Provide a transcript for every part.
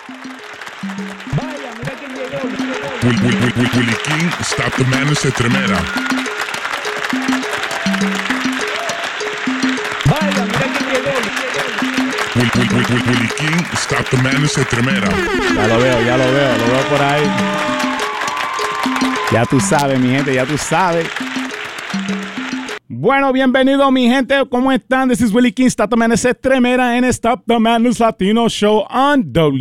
Vaya, mira quién llegó. Willie King, Stop the Madness de Tremera. Vaya, mira quién llegó. Willie King, Stop the Madness de Tremera. Ya lo veo por ahí. Ya tú sabes, mi gente, ya tú sabes. Bueno, bienvenido, mi gente. ¿Cómo están? This is Willie King, Stop the Madness de Tremera, and Stop the Madness Latino Show on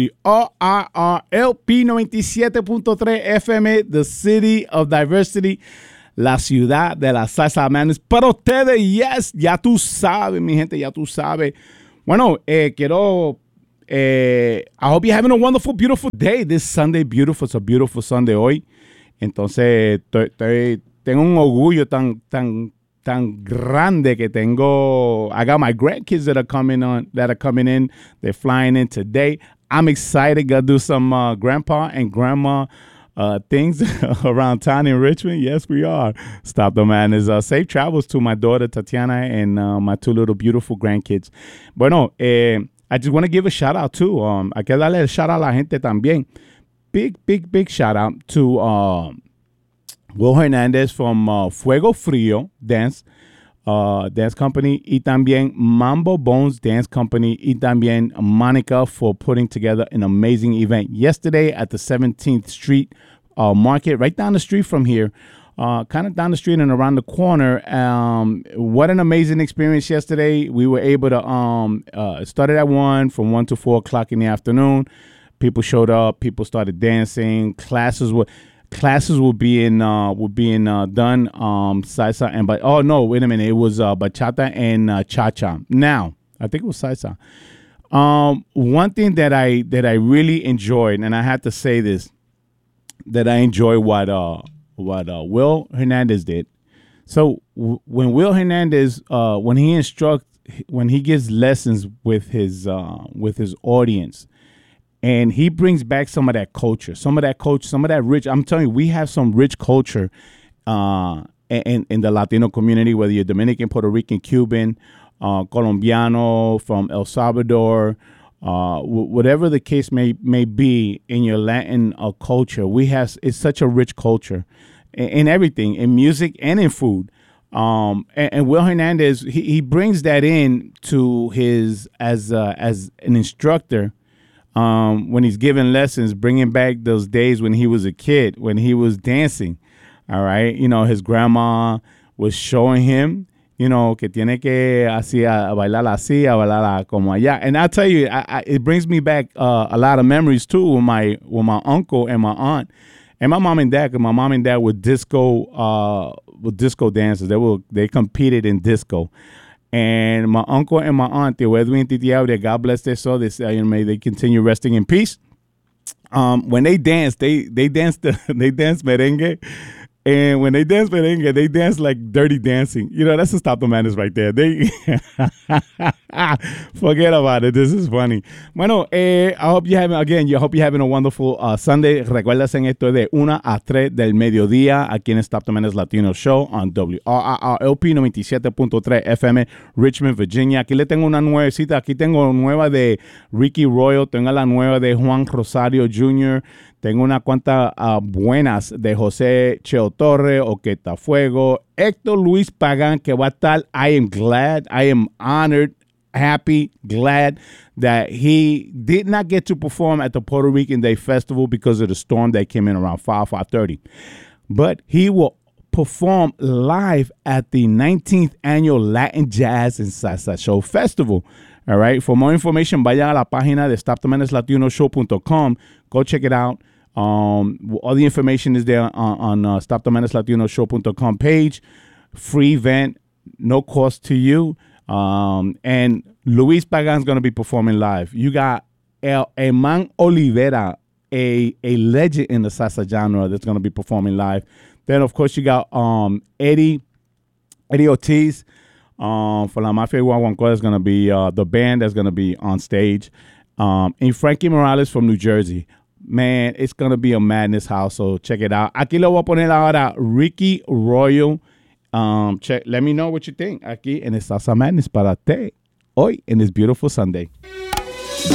WRRLP 97.3 FM, the city of diversity, la ciudad de la salsa madness. Para ustedes, yes, ya tú sabes, mi gente, ya tú sabes. Bueno, quiero... I hope you're having a wonderful, beautiful day. This Sunday, beautiful. It's a beautiful Sunday hoy. Entonces, tengo un orgullo tan grande que tengo. I got my grandkids that are coming in. They're flying in today. I'm excited. Gonna do some grandpa and grandma things around town in Richmond. Yes, we are. Stop the Madness. Safe travels to my daughter Tatiana and my two little beautiful grandkids. Bueno, I just want to give a shout out too. Hay que darle el shout out a la gente también. Big shout out to Will Hernandez from Fuego Frio Dance Company, y también Mambo Bones Dance Company, y también Monica for putting together an amazing event yesterday at the 17th Street Market, right down the street from here, kind of down the street and around the corner. What an amazing experience yesterday. We were able to started at 1 from 1 to 4 o'clock in the afternoon. People showed up. People started dancing. Classes were being done. Salsa and wait a minute. It was bachata and cha-cha. Now I think it was salsa. One thing that I really enjoyed, and I had to say this, that I enjoy what Will Hernandez did. So when Will Hernandez when he gives lessons with his audience, and he brings back some of that culture, some of that rich. I'm telling you, we have some rich culture in the Latino community, whether you're Dominican, Puerto Rican, Cuban, Colombiano, from El Salvador, whatever the case may be in your Latin culture. It's such a rich culture in everything, in music and in food. And Will Hernandez, he brings that in to his as an instructor. When he's giving lessons, bringing back those days when he was a kid, when he was dancing, all right? You know, his grandma was showing him, you know, que tiene que bailar así, a bailar como allá. And I'll tell you, it brings me back a lot of memories, too, with my uncle and my aunt. And my mom and dad, because my mom and dad were disco dancers. They competed in disco. And my uncle and my aunt, Edwin and Titi Aurea, God bless their soul. May they continue resting in peace. When they dance, they dance merengue. And when they dance merengue, they dance like dirty dancing. You know, that's a Stop the Madness right there. They forget about it. This is funny. Bueno, I hope you're having a wonderful Sunday. Recuérdense, esto es de 1 a 3 del mediodía aquí en Stop the Madness Latino Show on WRRLP 97.3 FM, Richmond, Virginia. Aquí le tengo una nuevecita. Aquí tengo nueva de Ricky Royal. Tengo la nueva de Juan Rosario Jr., tengo una cuantas buenas de José Cheo Torre, Oqueta Fuego, Héctor Luis Pagán, que va a estar. I am honored, happy, glad that he did not get to perform at the Puerto Rican Day Festival because of the storm that came in around 5:30. But he will perform live at the 19th Annual Latin Jazz and Salsa Show Festival. All right. For more information, vaya a la página de StopTheMadnessLatinoShow.com. Go check it out. All the information is there on StopTheMadnessLatinoShow.com page. Free event, no cost to you. And Luis Pagan's going to be performing live. You got Eman Olivera, a legend in the salsa genre, that's going to be performing live. Then, of course, you got Eddie Ortiz. For La Mafia Guaguancó, is going to be the band that's going to be on stage. And Frankie Morales from New Jersey. Man, it's going to be a madness house, so check it out. Aquí lo voy a poner ahora Ricky Royal. Let me know what you think aquí en el Salsa Madness para ti hoy en this beautiful Sunday.